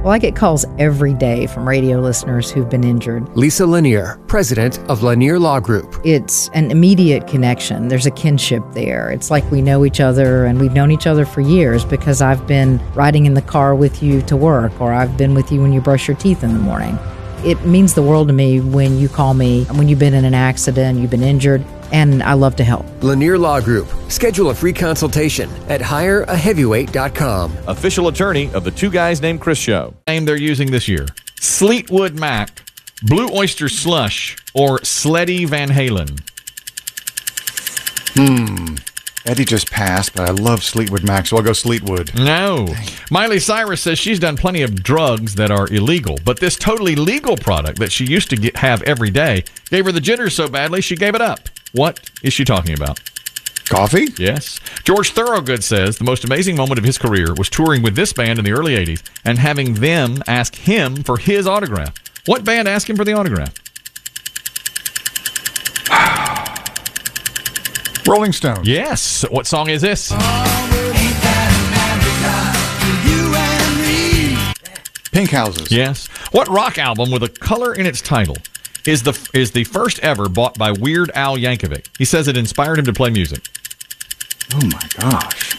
Well, I get calls every day from radio listeners who've been injured. Lisa Lanier, president of Lanier Law Group. It's an immediate connection. There's a kinship there. It's like we know each other, and we've known each other for years because I've been riding in the car with you to work, or I've been with you when you brush your teeth in the morning. It means the world to me when you call me, when you've been in an accident, you've been injured, and I love to help. Lanier Law Group. Schedule a free consultation at hireaheavyweight.com. Official attorney of the Two Guys Named Chris show. Name they're using this year: Fleetwood Mac, Blue Oyster Slush, or Sleddy Van Halen. Eddie just passed, but I love Fleetwood Mac, so I'll go Fleetwood. No. Miley Cyrus says she's done plenty of drugs that are illegal, but this totally legal product that she used to have every day gave her the jitters so badly she gave it up. What is she talking about? Coffee? Yes. George Thorogood says the most amazing moment of his career was touring with this band in the early 80s and having them ask him for his autograph. What band asked him for the autograph? Rolling Stones. Yes. What song is this? Pink Houses. Yes. What rock album with a color in its title is the first ever bought by Weird Al Yankovic? He says it inspired him to play music. Oh my gosh.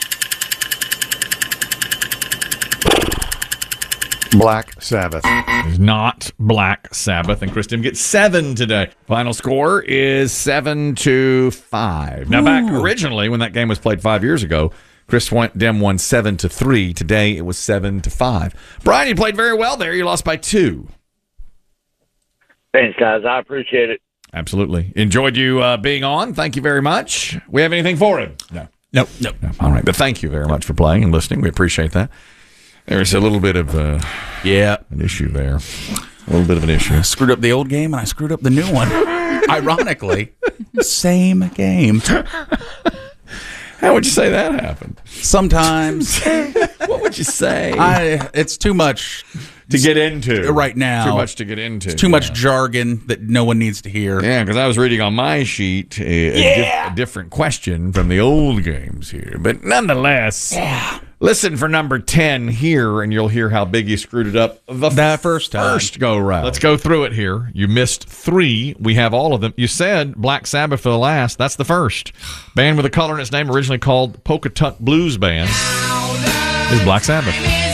Black Sabbath. It's not Black Sabbath, and Kristen gets 7 today. Final score is 7-5. Now, back originally when that game was played 5 years ago, Chris Dem won 7-3. Today it was 7-5. Brian, you played very well there. You lost by 2. Thanks, guys. I appreciate it. Absolutely. Enjoyed you being on. Thank you very much. We have anything for him? No. Nope. All right, but thank you very much for playing and listening. We appreciate that. There's a little bit of an issue there. A little bit of an issue. I screwed up the old game and I screwed up the new one. Ironically, same game. How would you say that happened? Sometimes. What would you say? It's too much to get into right now. Too much to get into. It's too much jargon that no one needs to hear. Yeah, because I was reading on my sheet a different question from the old games here. But nonetheless, listen for number 10 here, and you'll hear how big you screwed it up that first time. First go round. Let's go through it here. You missed 3. We have all of them. You said Black Sabbath for the last. That's the first. Band with a color in its name, originally called Pocatuck Blues Band, is Black Sabbath.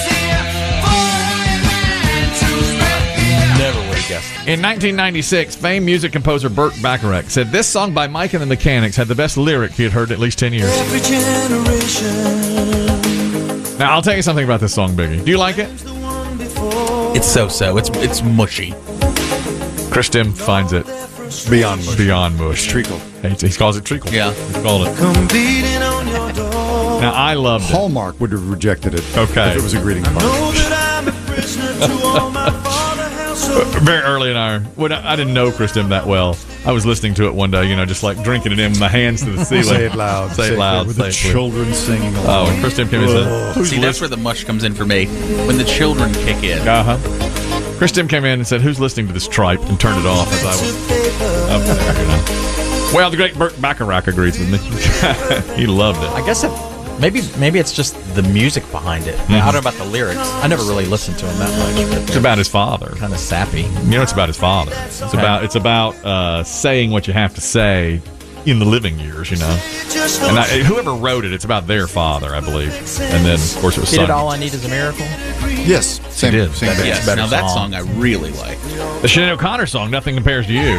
In 1996, famed music composer Burt Bacharach said this song by Mike and the Mechanics had the best lyric he had heard in at least 10 years. Every generation. Now, I'll tell you something about this song, Biggie. Do you like it? It's so-so. It's mushy. Chris Tim finds it beyond mush. Beyond mush. Treacle. He calls it treacle. Yeah. He called it. Come beating on your door. Now, I loved it. Hallmark would have rejected it Okay. if it was a greeting card. I know that I'm a prisoner to all my father household. Very early in when I didn't know Chris Tim that well. I was listening to it one day, just like drinking it in with my hands to the ceiling. Say it loud. Say it loud. With the children singing along. Oh, and Chris Tim came in and said, See, that's where the mush comes in for me. When the children kick in. Uh-huh. Chris Tim came in and said, "Who's listening to this tripe?" and turned it off as I was up there, Well, the great Burt Bacharach agrees with me. He loved it. I guess maybe it's just the music behind it. I don't know about the lyrics. I never really listened to him that much. But It's about his father. kind of sappy. It's about his father. It's about saying what you have to say in the living years, And whoever wrote it, it's about their father, I believe. And then, of course, it was He sung. did All I Need Is a Miracle. Yes. Same, did. same That band. Yes. better Now that song. song I really like. The Sinead O'Connor song, Nothing Compares to You,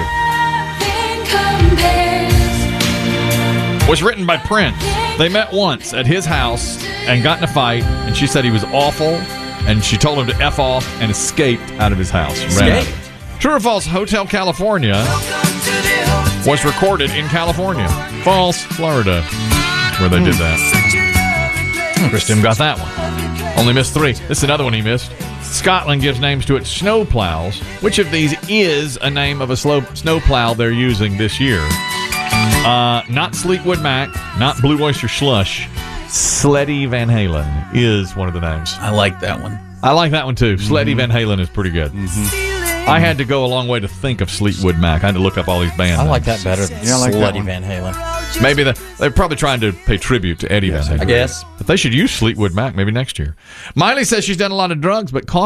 was written by Prince. They met once at his house and got in a fight, and she said he was awful, and she told him to F off and escaped out of his house. Ran out. True or false, Hotel California was recorded in California. False, Florida, where they did that. Chris Tim got that one. Only missed 3. This is another one he missed. Scotland gives names to its snow plows. Which of these is a name of a snow plow they're using this year? Not Fleetwood Mac, not Blue Oyster Slush. Sleddy Van Halen is one of the names. I like that one. I like that one too. Sleddy Van Halen is pretty good. I had to go a long way to think of Fleetwood Mac. I had to look up all these bands. I like that better than Yeah, I like that Slutty one. Van Halen. Maybe they're probably trying to pay tribute to Eddie Van Halen. I guess. But they should use Fleetwood Mac maybe next year. Miley says she's done a lot of drugs, but